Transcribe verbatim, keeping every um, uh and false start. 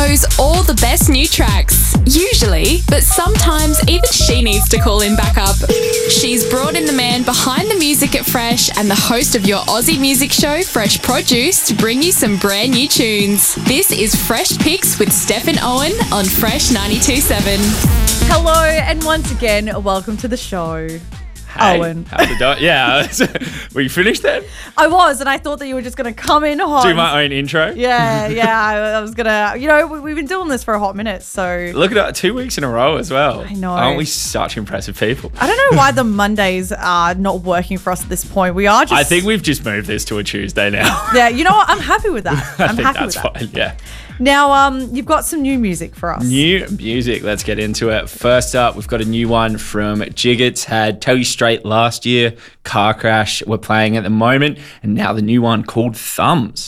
knows all the best new tracks, usually, but sometimes even she needs to call in backup. She's brought in the man behind the music at Fresh and the host of your Aussie music show, Fresh Produce, to bring you some brand new tunes. This is Fresh Picks with Steph and Owen on Fresh ninety-two point seven. Hello, and once again, welcome to the show. Hey, Owen. how's it going? Yeah. Were you finished then? I was, and I thought that you were just going to come in hot. Do my own intro? Yeah, yeah. I, I was going to, you know, we, we've been doing this for a hot minute, so. Look at it, two weeks in a row as well. I know. Aren't we such impressive people? I don't know why the Mondays are not working for us at this point. We are just. I think we've just moved this to a Tuesday now. Yeah, you know what? I'm happy with that. I I'm think happy that's with that. fine, yeah. Now, um, you've got some new music for us. New music, let's get into it. First up, we've got a new one from Jiggets. Had Tell You Straight last year, Car Crash we're playing at the moment, and now the new one called Thumbs.